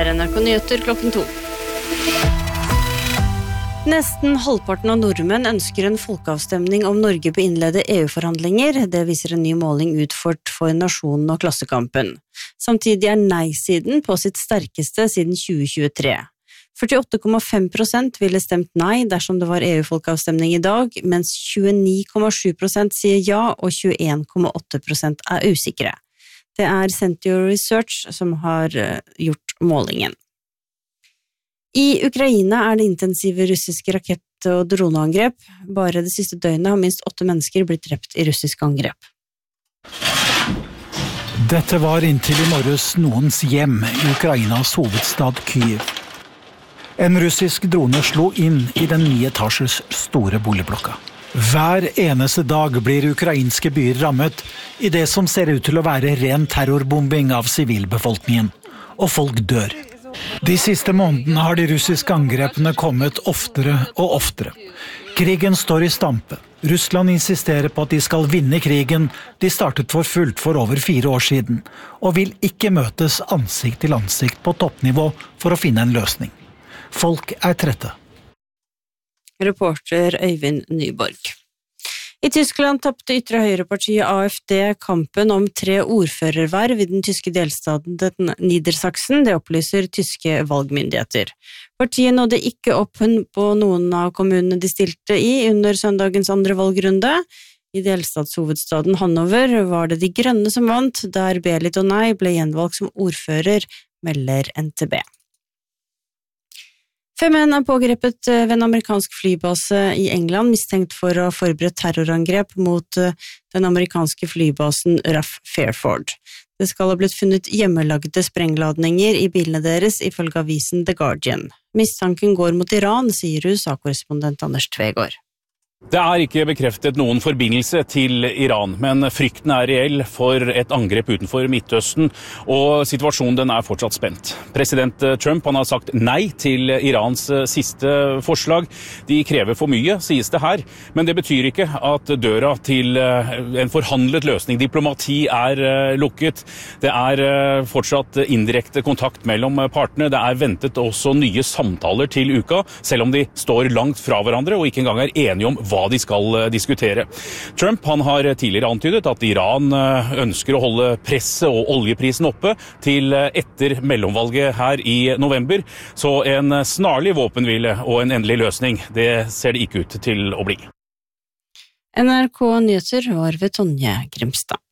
NRK Nyheter klokken 2. Nesten halvparten av nordmenn ønsker en folkeavstemning om Norge bør innlede EU-forhandlinger. Det viser en ny måling utført for Nasjonen og Klassekampen. Samtidig nei-siden på sitt sterkeste siden 2023. 48,5% ville stemt nei dersom det var EU-folkeavstemning i dag, mens 29,7% sier ja og 21,8% usikre. Det Century Research som har gjort målingen. I Ukraina det intensive russiske rakett- og droneangrep. Bare det siste døgnet har minst 8 mennesker blitt drept i russisk angrep. Dette var inntil i morges noens hjem i Ukrainas hovedstad Kyiv. En russisk drone slo inn i den 9-etasjes store boligblokka. Hver eneste dag blir ukrainske byer rammet i det som ser ut til å være ren terrorbombing av sivilbefolkningen, og folk dør. De siste månedene har de russiske angrepene kommet oftere og oftere. Krigen står i stampe. Russland insisterer på at de skal vinne krigen de startet for fullt for over 4 år siden, og vil ikke møtes ansikt til ansikt på toppnivå for å finne en løsning. Folk trette. Reporter Øyvind Nyborg. I Tyskland tappte ytre høyrepartiet AfD kampen om 3 ordførerverv i den tyske delstaten Niedersachsen, det opplyser tyske valgmyndigheter. Partiet nådde ikke opp på noen av kommunene de stilte i under søndagens andre valgrunde. I delstatshovedstaden Hannover var det de grønne som vant, der Belit og Nei ble gjenvalgt som ordfører, melder NTB. 5 menn pågrepet ved en amerikansk flybase i England, mistenkt for å ha forberedt terrorangrep mot den amerikanske flybasen RAF Fairford. Det skal ha blitt funnet hjemmelagde sprengladninger i bilene deres, ifølge avisen The Guardian. Mistanken går mot Iran, sier USA-korrespondent Anders Tvegård. Det ikke bekreftet noen forbindelse til Iran, men frykten reell for et angrep utenfor Midtøsten, og situasjonen den fortsatt spent. President Trump han har sagt nei til Irans siste forslag. De krever for mye, sies det her, men det betyr ikke at døra til en forhandlet løsning, diplomati, lukket. Det fortsatt indirekte kontakt mellom partene. Det ventet også nye samtaler til uka, selv om de står langt fra hverandre og ikke engang enige om hva de skal diskutere. Trump han har tidligere antydet at Iran ønsker å holde presset og oljeprisen oppe til etter mellomvalget her i november, så en snarlig våpenhvile og en endelig løsning, det ser det ikke ut til å bli. NRK Nyheter var ved Tonje Grimstad.